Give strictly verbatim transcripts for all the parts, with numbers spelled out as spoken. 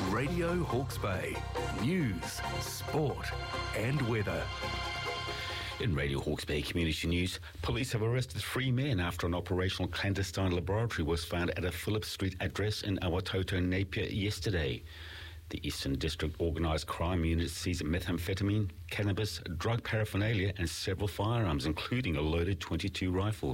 Radio Hawke's Bay. News, sport and weather. In Radio Hawke's Bay Community News, police have arrested three men after an operational clandestine laboratory was found at a Phillip Street address in Awatoto, Napier yesterday. The Eastern District Organised Crime Unit seized methamphetamine, cannabis, drug paraphernalia and several firearms, including a loaded twenty-two rifle.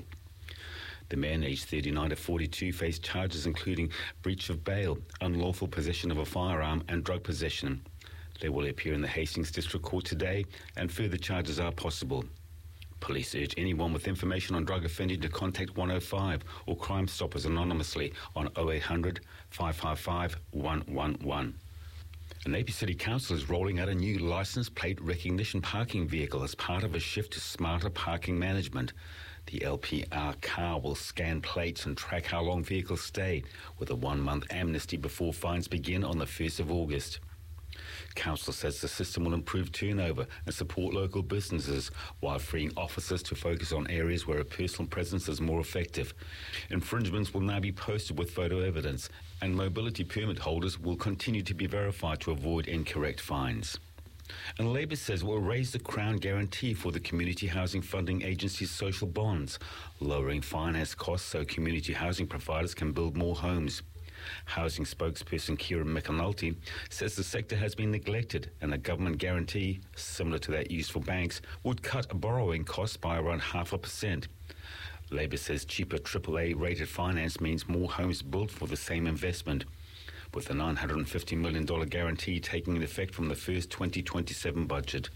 The men, aged thirty-nine to forty-two, face charges including breach of bail, unlawful possession of a firearm and drug possession. They will appear in the Hastings District Court today and further charges are possible. Police urge anyone with information on drug offending to contact one oh five or Crime Stoppers anonymously on oh eight hundred, five five five, one one one. The Napier City Council is rolling out a new licence plate recognition parking vehicle as part of a shift to smarter parking management. The L P R car will scan plates and track how long vehicles stay, with a one-month amnesty before fines begin on the first of August. Council says the system will improve turnover and support local businesses while freeing officers to focus on areas where a personal presence is more effective. Infringements will now be posted with photo evidence, and mobility permit holders will continue to be verified to avoid incorrect fines. And Labour says it will raise the Crown guarantee for the Community Housing Funding Agency's social bonds, lowering finance costs so community housing providers can build more homes. Housing spokesperson Kieran McAnulty says the sector has been neglected and a government guarantee, similar to that used for banks, would cut borrowing costs by around half a percent. Labour says cheaper triple A rated finance means more homes built for the same investment, with the nine hundred fifty million dollars guarantee taking effect from the first twenty twenty-seven budget.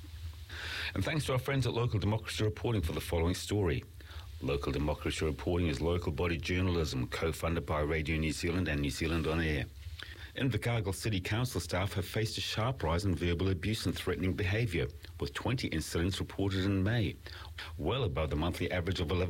And thanks to our friends at Local Democracy Reporting for the following story. Local Democracy Reporting is local body journalism co-funded by Radio New Zealand and New Zealand On Air. Invercargill City Council staff have faced a sharp rise in verbal abuse and threatening behaviour, with twenty incidents reported in May, well above the monthly average of eleven